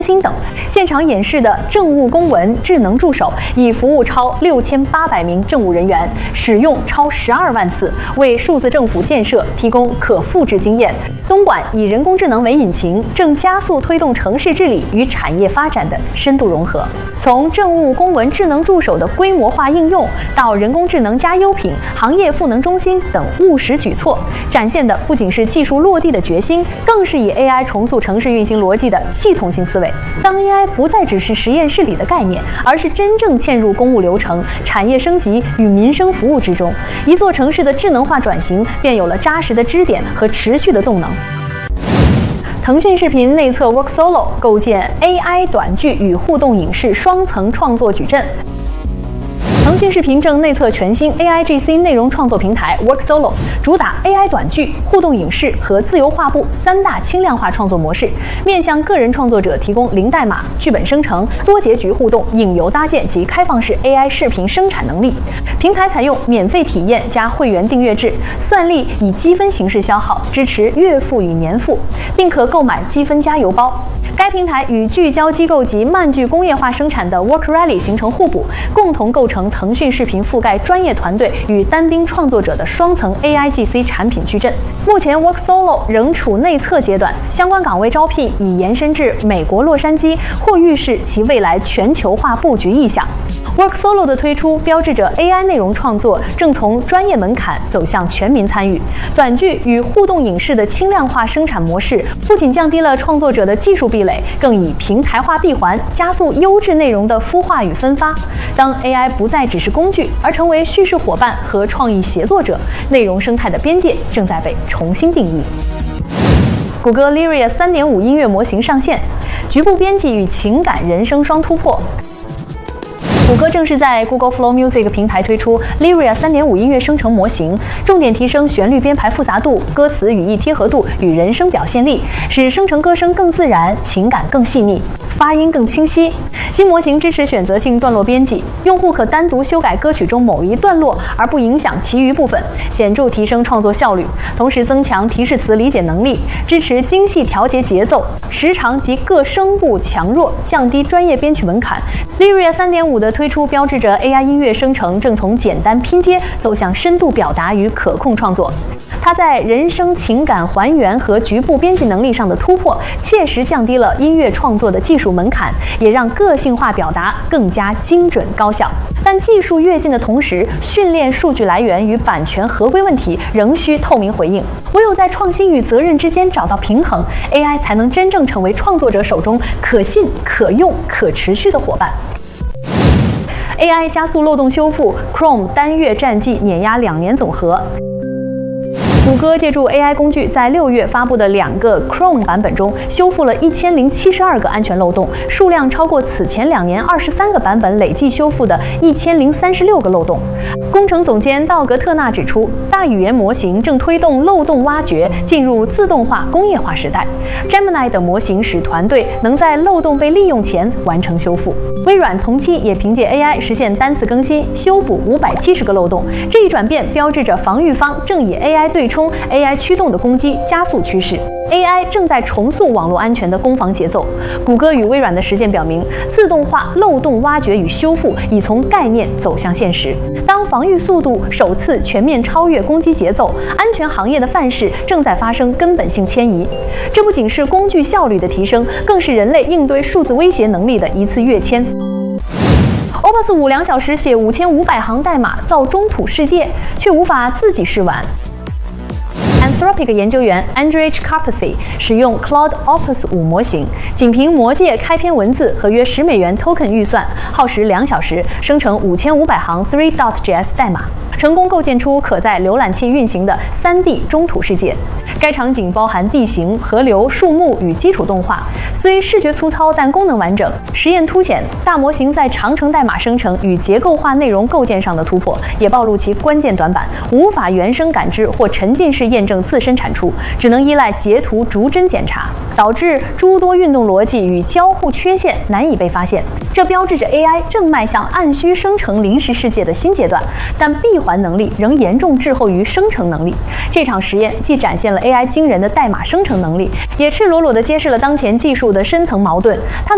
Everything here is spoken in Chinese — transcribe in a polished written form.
新等。现场演示的政务公文智能助手已服务超6800名政务人员，使用超12万次，为数字政府建设提供可复制经验。东莞以人工智能为引擎，正加速推动城市治理与产业发展的深度融合。从政务公文智能助手的规模化应用，到人工智能加优品、行业赋能中心等务实举措，展现的不仅是技术落地的决心，更是以 AI 重塑城市运行逻辑的系统性思维。当 AI 不再只是实验室里的概念，而是真正嵌入公务流程、产业升级与民生服务之中，一座城市的智能化转型便有了扎实的支点和持续的动能。腾讯视频内测 WorkSolo 构建 AI 短剧与互动影视双层创作矩阵。腾讯视频正内测全新 AIGC 内容创作平台 WorkSolo， 主打 AI 短剧、互动影视和自由画布3大轻量化创作模式，面向个人创作者提供零代码、剧本生成、多结局互动、影游搭建及开放式 AI 视频生产能力。平台采用免费体验加会员订阅制，算力以积分形式消耗，支持月付与年付，并可购买积分加油包。该平台与聚焦机构级慢剧工业化生产的 WorkRally 形成互补，共同构成腾讯视频覆盖专业团队与单兵创作者的双层 AIGC 产品矩阵。目前 WorkSolo 仍处内测阶段，相关岗位招聘已延伸至美国洛杉矶，或预示其未来全球化布局意向。WorkSolo 的推出标志着 AI 内容创作正从专业门槛走向全民参与。短剧与互动影视的轻量化生产模式不仅降低了创作者的技术壁垒，更以平台化闭环加速优质内容的孵化与分发。当 AI 不再只是工具，而成为叙事伙伴和创意协作者，内容生态的边界正在被重新定义。谷歌 Lyria 3.5 音乐模型上线，局部编辑与情感人声双突破。谷歌正式在 Google Flow Music 平台推出 Lyria 3.5 音乐生成模型，重点提升旋律编排复杂度、歌词语义贴合度与人声表现力，使生成歌声更自然，情感更细腻，发音更清晰。新模型支持选择性段落编辑，用户可单独修改歌曲中某一段落，而不影响其余部分，显著提升创作效率。同时增强提示词理解能力，支持精细调节节奏、时长及各声部强弱，降低专业编曲门槛。Lyria 3.5 的推出标志着 AI 音乐生成正从简单拼接走向深度表达与可控创作。它在人声情感还原和局部编辑能力上的突破，切实降低了音乐创作的技术门槛，也让个性化表达更加精准高效。但技术跃进的同时，训练数据来源与版权合规问题仍需透明回应。唯有在创新与责任之间找到平衡， AI 才能真正成为创作者手中可信、可用、可持续的伙伴。AI 加速漏洞修复 ，Chrome 单月战绩碾压2年总和。谷歌借助 AI 工具，在6月发布的2个 Chrome 版本中，修复了1072个安全漏洞，数量超过此前2年23个版本累计修复的1036个漏洞。工程总监道格特纳指出，大语言模型正推动漏洞挖掘进入自动化工业化时代。Gemini 等模型使团队能在漏洞被利用前完成修复。微软同期也凭借 AI 实现单次更新，修补570个漏洞。这一转变标志着防御方正以 AI 对冲 AI 驱动的攻击加速趋势。AI 正在重塑网络安全的攻防节奏。谷歌与微软的实践表明，自动化漏洞挖掘与修复已从概念走向现实。当防御速度首次全面超越攻击节奏，安全行业的范式正在发生根本性迁移。这不仅是工具效率的提升，更是人类应对数字威胁能力的一次跃迁。Opus 5 2小时写5500行代码造中土世界，却无法自己试玩。Anthropic 研究员 Andrej Karpathy 使用 Claude Opus 5模型，仅凭魔戒开篇文字和约$10 token 预算，耗时2小时，生成5500行 3.js 代码，成功构建出可在浏览器运行的3D 中土世界。该场景包含地形、河流、树木与基础动画，虽视觉粗糙，但功能完整。实验凸显大模型在长程代码生成与结构化内容构建上的突破，也暴露其关键短板，无法原生感知或沉浸式验证自身产出，只能依赖截图逐帧检查，导致诸多运动逻辑与交互缺陷难以被发现。这标志着 AI 正迈向按需生成临时世界的新阶段，但闭环能力仍严重滞后于生成能力。这场实验既展现了 AI 惊人的代码生成能力，也赤裸裸地揭示了当前技术的深层矛盾。它